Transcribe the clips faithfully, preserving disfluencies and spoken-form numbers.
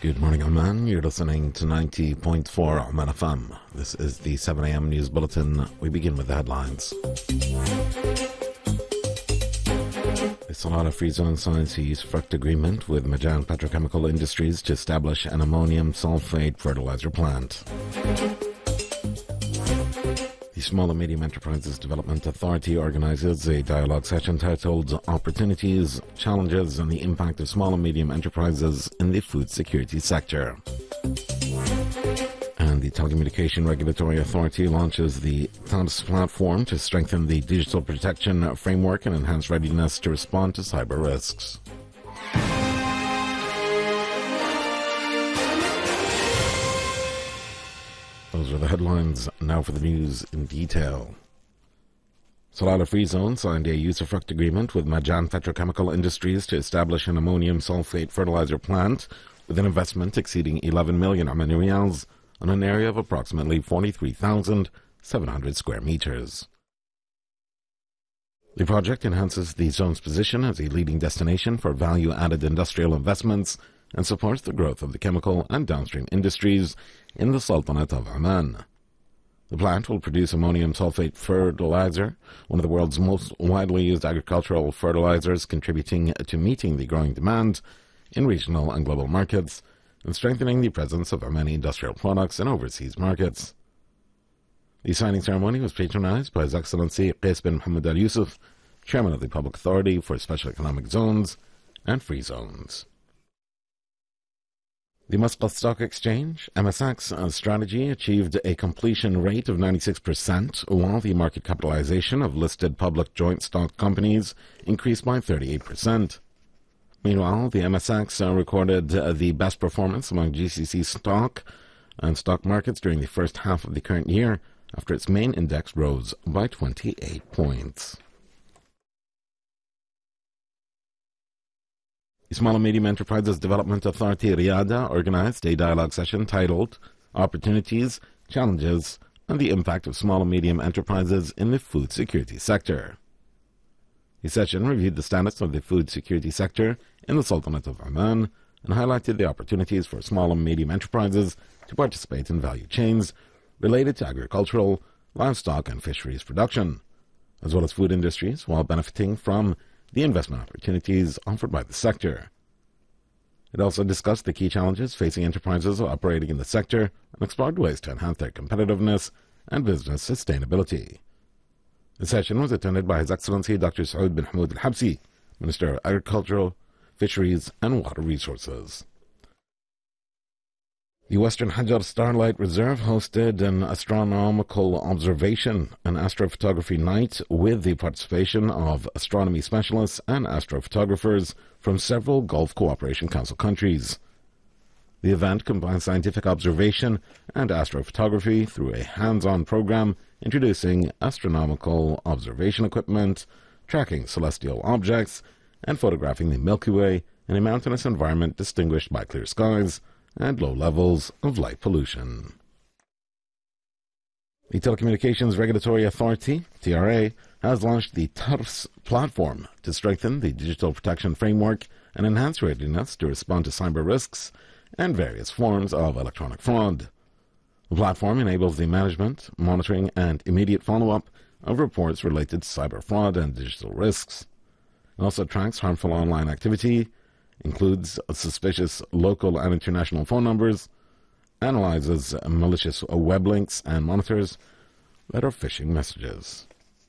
Good morning, Oman. You're listening to ninety point four Oman F M. This is the seven a.m. News Bulletin. We begin with the headlines. The Salalah Free Zone signs a usufruct agreement with Majan Petrochemical Industries to establish an ammonium sulfate fertilizer plant. The Small and Medium Enterprises Development Authority organizes a dialogue session titled Opportunities, Challenges and the Impact of Small and Medium Enterprises in the Food Security Sector. And the Telecommunication Regulatory Authority launches the T A D S platform to strengthen the digital protection framework and enhance readiness to respond to cyber risks. Those are the headlines. Now for the news in detail. Salalah Free Zone signed a usufruct agreement with Majan Petrochemical Industries to establish an ammonium sulfate fertilizer plant with an investment exceeding eleven million Omani riyals on an area of approximately forty-three thousand seven hundred square meters. The project enhances the zone's position as a leading destination for value-added industrial investments and supports the growth of the chemical and downstream industries in the Sultanate of Oman. The plant will produce ammonium sulfate fertilizer, one of the world's most widely used agricultural fertilizers, contributing to meeting the growing demand in regional and global markets and strengthening the presence of Omani industrial products in overseas markets. The signing ceremony was patronized by His Excellency Qais bin Mohammed Al Yusuf, Chairman of the Public Authority for Special Economic Zones and Free Zones. The Muscat Stock Exchange, M S X strategy achieved a completion rate of ninety-six percent, while the market capitalization of listed public joint stock companies increased by thirty-eight percent. Meanwhile, the M S X recorded the best performance among G C C stock and stock markets during the first half of the current year, after its main index rose by twenty-eight points. The Small and Medium Enterprises Development Authority Riyadh organized a dialogue session titled Opportunities, Challenges, and the Impact of Small and Medium Enterprises in the Food Security Sector. The session reviewed the status of the food security sector in the Sultanate of Oman and highlighted the opportunities for small and medium enterprises to participate in value chains related to agricultural, livestock, and fisheries production, as well as food industries, while benefiting from the investment opportunities offered by the sector. It also discussed the key challenges facing enterprises operating in the sector and explored ways to enhance their competitiveness and business sustainability. The session was attended by His Excellency Doctor Saud bin Hamud Al-Habsi, Minister of Agriculture, Fisheries and Water Resources. The Western Hajar Starlight Reserve hosted an astronomical observation and astrophotography night with the participation of astronomy specialists and astrophotographers from several Gulf Cooperation Council countries. The event combined scientific observation and astrophotography through a hands-on program introducing astronomical observation equipment, tracking celestial objects, and photographing the Milky Way in a mountainous environment distinguished by clear skies and low levels of light pollution. The Telecommunications Regulatory Authority, T R A, has launched the T A D S platform to strengthen the digital protection framework and enhance readiness to respond to cyber risks and various forms of electronic fraud. The platform enables the management, monitoring, and immediate follow-up of reports related to cyber fraud and digital risks. It also tracks harmful online activity, includes suspicious local and international phone numbers, analyzes malicious web links, and monitors that are phishing messages.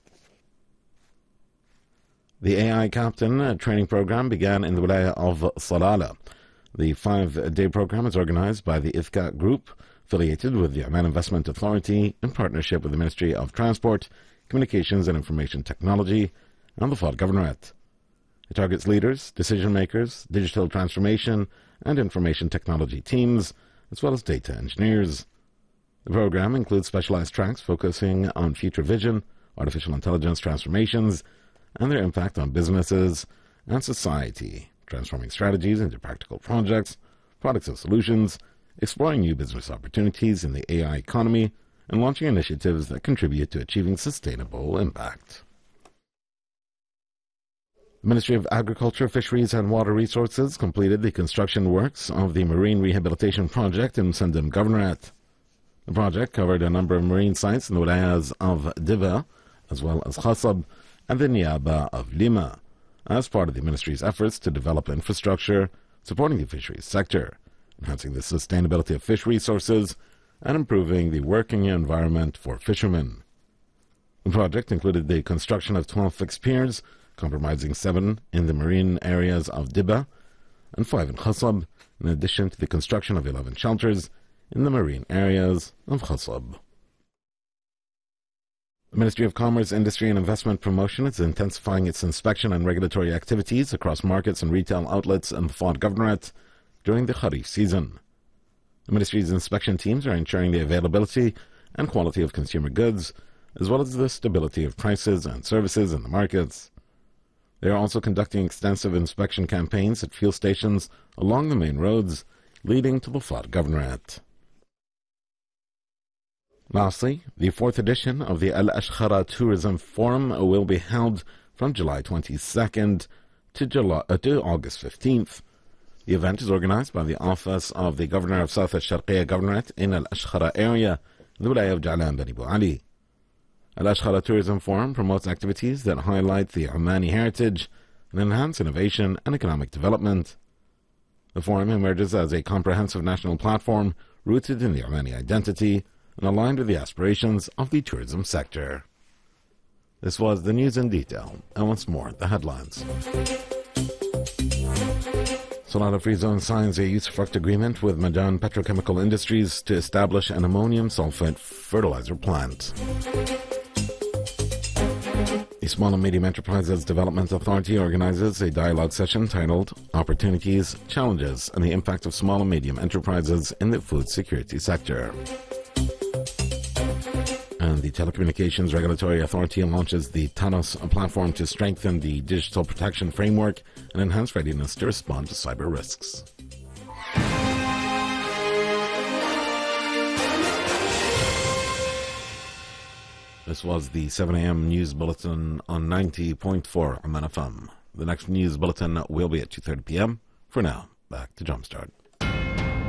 The A I Captain training program began in the Wilaya of Salalah. The five-day program is organized by the I F C A Group, affiliated with the Oman Investment Authority in partnership with the Ministry of Transport, Communications and Information Technology, and the F A D Governorate. It targets leaders, decision-makers, digital transformation, and information technology teams, as well as data engineers. The program includes specialized tracks focusing on future vision, artificial intelligence transformations, and their impact on businesses and society, transforming strategies into practical projects, products and solutions, exploring new business opportunities in the A I economy, and launching initiatives that contribute to achieving sustainable impact. The Ministry of Agriculture, Fisheries and Water Resources completed the construction works of the Marine Rehabilitation Project in Sendem Governorate. The project covered a number of marine sites in the wilayas of Diba, as well as Khasab and the Niaba of Lima, as part of the ministry's efforts to develop infrastructure supporting the fisheries sector, enhancing the sustainability of fish resources, and improving the working environment for fishermen. The project included the construction of twelve fixed piers, comprising seven in the marine areas of Diba and five in Khasab, in addition to the construction of eleven shelters in the marine areas of Khasab. The Ministry of Commerce, Industry and Investment Promotion is intensifying its inspection and regulatory activities across markets and retail outlets in the Fad Governorate during the Kharif season. The Ministry's inspection teams are ensuring the availability and quality of consumer goods, as well as the stability of prices and services in the markets. They are also conducting extensive inspection campaigns at fuel stations along the main roads leading to the Fad Governorate. Lastly, the fourth edition of the Al Ashkhara Tourism Forum will be held from July twenty-second to, July, uh, to August fifteenth. The event is organized by the Office of the Governor of South Al-Sharqiya Governorate in Al Ashkhara area, in the Wilaya of Ja'lan Bani Bu Ali. Al Ashkhara Tourism Forum promotes activities that highlight the Omani heritage and enhance innovation and economic development. The forum emerges as a comprehensive national platform rooted in the Omani identity and aligned with the aspirations of the tourism sector. This was the news in detail, and once more, the headlines. Salada Free Zone signs a usufruct agreement with Madan Petrochemical Industries to establish an ammonium sulfate fertilizer plant. The Small and Medium Enterprises Development Authority organizes a dialogue session titled Opportunities, Challenges, and the Impact of Small and Medium Enterprises in the Food Security Sector. And the Telecommunications Regulatory Authority launches the TANOS platform to strengthen the digital protection framework and enhance readiness to respond to cyber risks. This was the seven a.m. News Bulletin on ninety point four Oman F M. The next news bulletin will be at two thirty p.m. For now, back to Jumpstart.